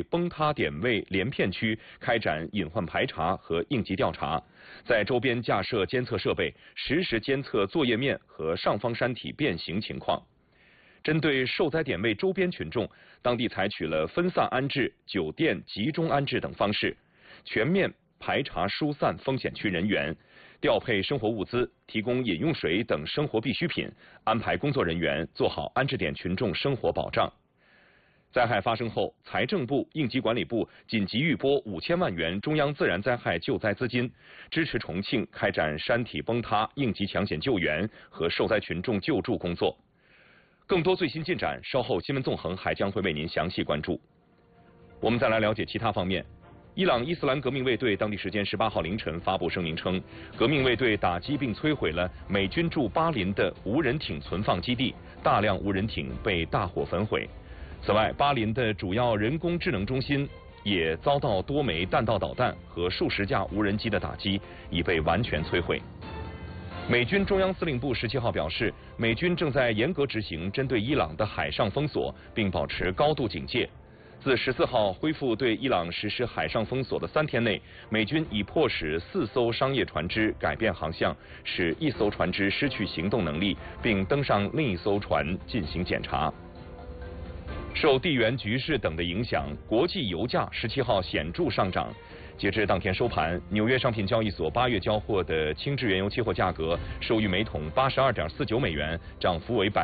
崩塌点位连片区开展隐患排查和应急调查，在周边架设监测设备，实时监测作业面和上方山体变形情况。针对受灾点位周边群众，当地采取了分散安置、酒店集中安置等方式，全面排查疏散风险区人员，调配生活物资，提供饮用水等生活必需品，安排工作人员做好安置点群众生活保障。灾害发生后，财政部、应急管理部紧急预拨5000万元中央自然灾害救灾资金，支持重庆开展山体崩塌应急抢险救援和受灾群众救助工作。更多最新进展，稍后新闻纵横还将会为您详细关注。我们再来了解其他方面。伊朗伊斯兰革命卫队当地时间18号凌晨发布声明称，革命卫队打击并摧毁了美军驻巴林的无人艇存放基地，大量无人艇被大火焚毁。此外，巴林的主要人工智能中心也遭到多枚弹道导弹和数十架无人机的打击，已被完全摧毁。美军中央司令部17号表示，美军正在严格执行针对伊朗的海上封锁，并保持高度警戒。自14号恢复对伊朗实施海上封锁的3天内，美军已迫使4艘商业船只改变航向，使1艘船只失去行动能力，并登上另1艘船进行检查。受地缘局势等的影响，国际油价17号显著上涨。截至当天收盘，纽约商品交易所8月交货的轻质原油期货价格收于每桶82.49美元，涨幅为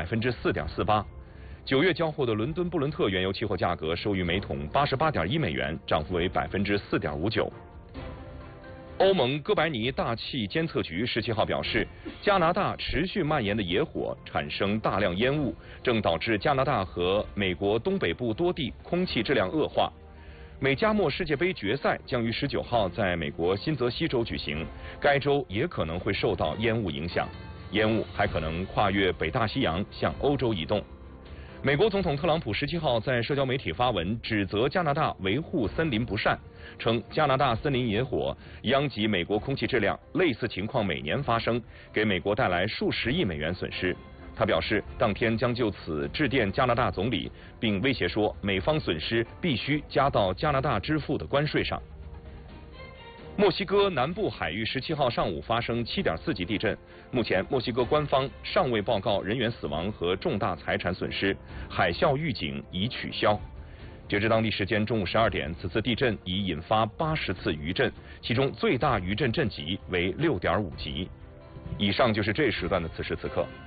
4.48%。9月交货的伦敦布伦特原油期货价格收于每桶88.1美元，涨幅为4.59%。欧盟哥白尼大气监测局17号表示，加拿大持续蔓延的野火产生大量烟雾，正导致加拿大和美国东北部多地空气质量恶化。美加墨世界杯决赛将于19号在美国新泽西州举行，该州也可能会受到烟雾影响，烟雾还可能跨越北大西洋向欧洲移动。美国总统特朗普17号在社交媒体发文，指责加拿大维护森林不善，称加拿大森林野火殃及美国空气质量，类似情况每年发生，给美国带来数十亿美元损失。他表示，当天将就此致电加拿大总理，并威胁说，美方损失必须加到加拿大支付的关税上。墨西哥南部海域17号上午发生7.4级地震，目前墨西哥官方尚未报告人员死亡和重大财产损失，海啸预警已取消。截至当地时间中午12点，此次地震已引发80次余震，其中最大余震震级为6.5级。以上就是这时段的此时此刻。